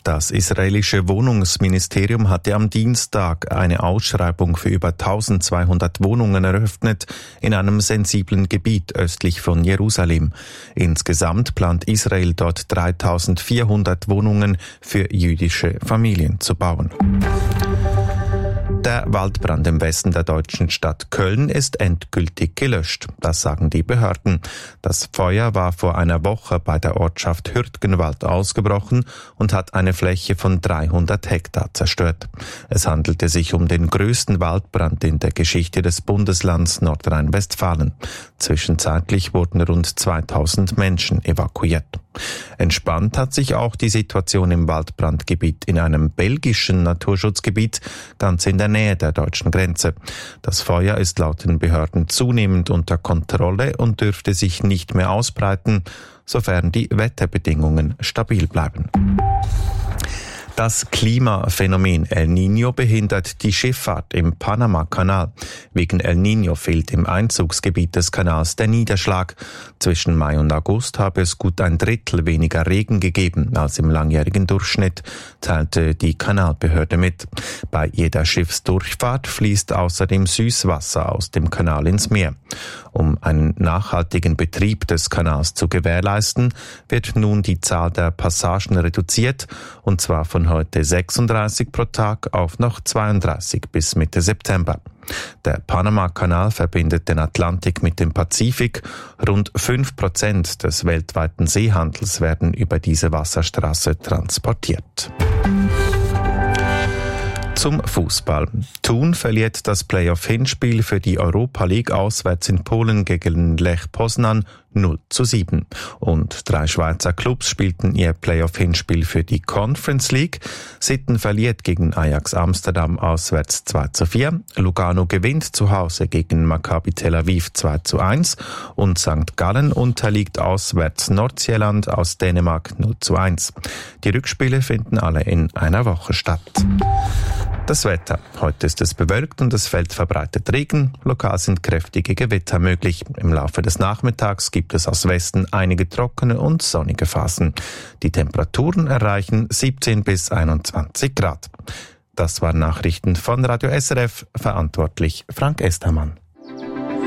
Das israelische Wohnungsministerium hatte am Dienstag eine Ausschreibung für über 1200 Wohnungen eröffnet in einem sensiblen Gebiet östlich von Jerusalem. Insgesamt plant Israel dort 3400 Wohnungen für jüdische Familien zu bauen. Der Waldbrand im Westen der deutschen Stadt Köln ist endgültig gelöscht. Das sagen die Behörden. Das Feuer war vor einer Woche bei der Ortschaft Hürtgenwald ausgebrochen und hat eine Fläche von 300 Hektar zerstört. Es handelte sich um den größten Waldbrand in der Geschichte des Bundeslands Nordrhein-Westfalen. Zwischenzeitlich wurden rund 2000 Menschen evakuiert. Entspannt hat sich auch die Situation im Waldbrandgebiet in einem belgischen Naturschutzgebiet ganz in der Nähe der deutschen Grenze. Das Feuer ist laut den Behörden zunehmend unter Kontrolle und dürfte sich nicht mehr ausbreiten, sofern die Wetterbedingungen stabil bleiben. Das Klimaphänomen El Niño behindert die Schifffahrt im Panama-Kanal. Wegen El Niño fehlt im Einzugsgebiet des Kanals der Niederschlag. Zwischen Mai und August habe es gut ein Drittel weniger Regen gegeben als im langjährigen Durchschnitt, teilte die Kanalbehörde mit. Bei jeder Schiffsdurchfahrt fließt außerdem Süßwasser aus dem Kanal ins Meer. Um einen nachhaltigen Betrieb des Kanals zu gewährleisten, wird nun die Zahl der Passagen reduziert, und zwar von heute 36 pro Tag auf noch 32 bis Mitte September. Der Panama-Kanal verbindet den Atlantik mit dem Pazifik. Rund 5% des weltweiten Seehandels werden über diese Wasserstraße transportiert. Zum Fußball. Thun verliert das Playoff-Hinspiel für die Europa League auswärts in Polen gegen Lech Poznan 0:7. Und 3 Schweizer Clubs spielten ihr Playoff-Hinspiel für die Conference League. Sitten verliert gegen Ajax Amsterdam auswärts 2:4. Lugano gewinnt zu Hause gegen Maccabi Tel Aviv 2:1. Und St. Gallen unterliegt auswärts Nordirland aus Dänemark 0:1. Die Rückspiele finden alle in einer Woche statt. Das Wetter. Heute ist es bewölkt und es fällt verbreitet Regen. Lokal sind kräftige Gewitter möglich. Im Laufe des Nachmittags gibt es aus Westen einige trockene und sonnige Phasen. Die Temperaturen erreichen 17 bis 21 Grad. Das waren Nachrichten von Radio SRF, verantwortlich Frank Estermann.